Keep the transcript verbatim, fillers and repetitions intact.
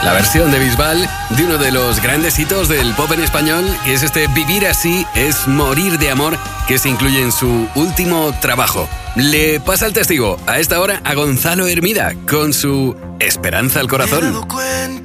La versión de Bisbal de uno de los grandes hitos del pop en español, que es este Vivir así es morir de amor, que se incluye en su último trabajo. Le pasa el testigo a esta hora a Gonzalo Hermida con su Esperanza al corazón.